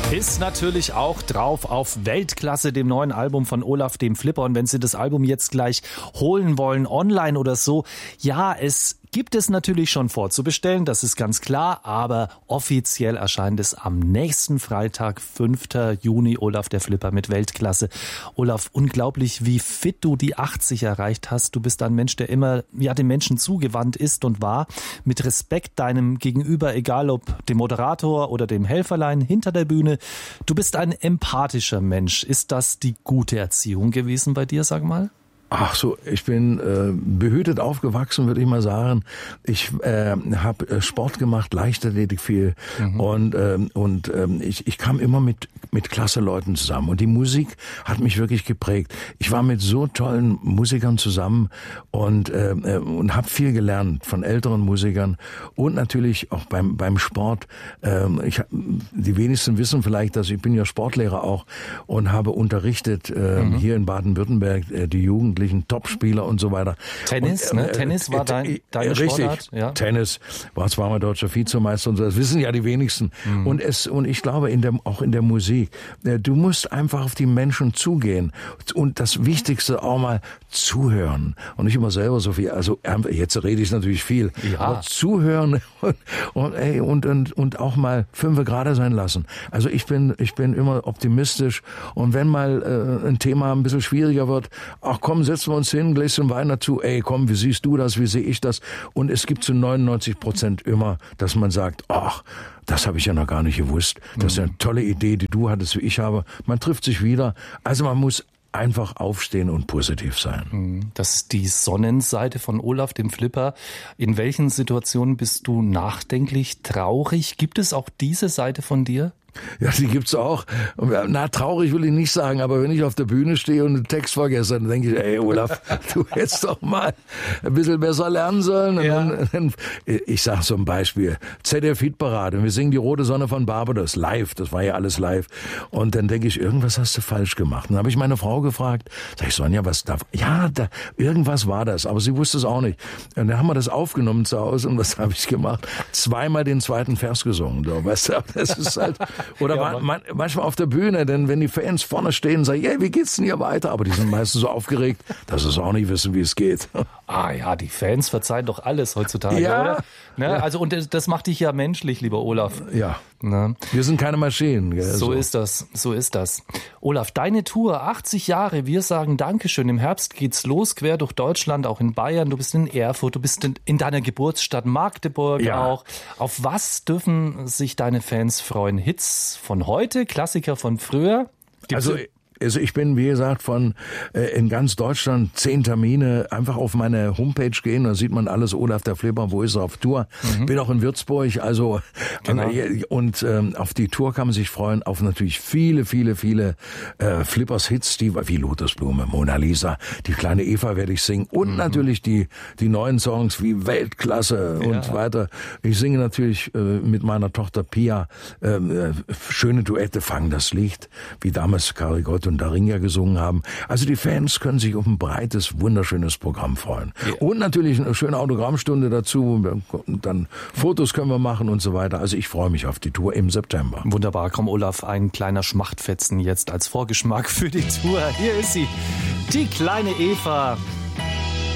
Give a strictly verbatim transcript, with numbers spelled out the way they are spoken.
Ist natürlich auch drauf auf Weltklasse, dem neuen Album von Olaf, dem Flipper. Und wenn Sie das Album jetzt gleich holen wollen, online oder so, ja, es gibt es natürlich schon vorzubestellen, das ist ganz klar, aber offiziell erscheint es am nächsten Freitag, fünften Juni, Olaf, der Flipper mit Weltklasse. Olaf, unglaublich, wie fit du die achtzig erreicht hast. Du bist ein Mensch, der immer ja dem Menschen zugewandt ist und war, mit Respekt deinem Gegenüber, egal ob dem Moderator oder dem Helferlein hinter der Bühne. Du bist ein empathischer Mensch. Ist das die gute Erziehung gewesen bei dir, sag mal? Ach so, ich bin äh, behütet aufgewachsen, würde ich mal sagen. Ich äh, habe Sport gemacht, Leichtathletik viel mhm. und äh, und äh, ich ich kam immer mit mit klasse Leuten zusammen und die Musik hat mich wirklich geprägt. Ich war mit so tollen Musikern zusammen und äh, und habe viel gelernt von älteren Musikern und natürlich auch beim beim Sport. Äh, ich die wenigsten wissen vielleicht, dass ich bin ja Sportlehrer auch und habe unterrichtet äh, mhm. hier in Baden-Württemberg äh, die Jugend Topspieler und so weiter. Tennis, und, äh, ne? Tennis war dein, äh, deine richtig, Sportart? Ja. Tennis, war zweimal deutscher Vizemeister und so, das wissen ja die wenigsten. Mhm. Und es, und ich glaube, in der, auch in der Musik, äh, du musst einfach auf die Menschen zugehen und das Wichtigste auch mal zuhören. Und nicht immer selber so viel, also jetzt rede ich natürlich viel, ja. aber zuhören und, und, ey, und, und, und auch mal fünfe gerade sein lassen. Also ich bin, ich bin immer optimistisch und wenn mal äh, ein Thema ein bisschen schwieriger wird, ach komm, setzen wir uns hin, ein Gläschen Wein dazu, ey, komm, wie siehst du das, wie sehe ich das? Und es gibt zu neunundneunzig Prozent immer, dass man sagt, ach, das habe ich ja noch gar nicht gewusst. Das ist eine tolle Idee, die du hattest, wie ich habe. Man trifft sich wieder. Also man muss einfach aufstehen und positiv sein. Das ist die Sonnenseite von Olaf, dem Flipper. In welchen Situationen bist du nachdenklich, traurig? Gibt es auch diese Seite von dir? Ja, die gibt's auch. Na, traurig will ich nicht sagen, aber wenn ich auf der Bühne stehe und einen Text vergesse, dann denke ich, ey Olaf, du hättest doch mal ein bisschen besser lernen sollen. Ja. Und dann, ich sage so ein Beispiel, Z D F-Hitparade, wir singen die Rote Sonne von Barbados live, das war ja alles live. Und dann denke ich, irgendwas hast du falsch gemacht. Und dann habe ich meine Frau gefragt, sag ich, Sonja, was da? Ja, da, irgendwas war das, aber sie wusste es auch nicht. Und dann haben wir das aufgenommen zu Hause und was habe ich gemacht? Zweimal den zweiten Vers gesungen. So, weißt du, das ist halt... Oder ja, man, manchmal auf der Bühne, denn wenn die Fans vorne stehen und sagen, hey, wie geht's denn hier weiter? Aber die sind meistens so aufgeregt, dass sie auch nicht wissen, wie es geht. Ah ja, die Fans verzeihen doch alles heutzutage, ja, oder? Ne? Ja. Also und das macht dich ja menschlich, lieber Olaf. Ja. Ne? Wir sind keine Maschinen. Gell? So, so ist das, so ist das. Olaf, deine Tour, achtzig Jahre, wir sagen Dankeschön. Im Herbst geht's los, quer durch Deutschland, auch in Bayern. Du bist in Erfurt, du bist in, in deiner Geburtsstadt Magdeburg ja. auch. Auf was dürfen sich deine Fans freuen? Hits von heute, Klassiker von früher? Gibt's also Also ich bin, wie gesagt, von äh, in ganz Deutschland zehn Termine, einfach auf meine Homepage gehen, da sieht man alles, Olaf der Flipper, wo ist er auf Tour. Mhm. Bin auch in Würzburg, also genau. äh, und ähm, auf die Tour kann man sich freuen, auf natürlich viele, viele, viele äh, Flippers-Hits, die wie Lotusblume, Mona Lisa, die kleine Eva werde ich singen und mhm. natürlich die die neuen Songs wie Weltklasse ja. und weiter. Ich singe natürlich äh, mit meiner Tochter Pia äh, schöne Duette, Fang das Licht, wie damals Kari Gott und Daringa gesungen haben. Also die Fans können sich auf ein breites, wunderschönes Programm freuen. Ja. Und natürlich eine schöne Autogrammstunde dazu. Und dann Fotos können wir machen und so weiter. Also ich freue mich auf die Tour im September. Wunderbar. Komm, Olaf, ein kleiner Schmachtfetzen jetzt als Vorgeschmack für die Tour. Hier ist sie, die kleine Eva.